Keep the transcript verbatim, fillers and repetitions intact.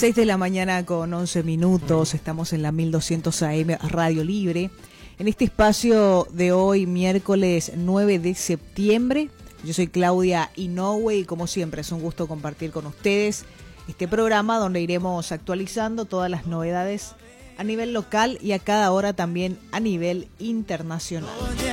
seis de la mañana con once minutos, estamos en la mil doscientos A M Radio Libre. En este espacio de hoy, miércoles nueve de septiembre, yo soy Claudia Inoue y como siempre es un gusto compartir con ustedes este programa donde iremos actualizando todas las novedades a nivel local y a cada hora también a nivel internacional.